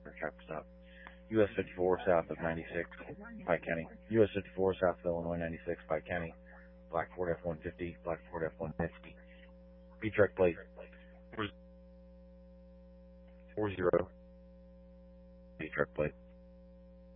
traffic stop. US 54 south of 96, Pike County. US 54 south of Illinois 96, Pike County. Black Ford F-150, Black Ford F-150. B-truck plate 40. B-truck plate.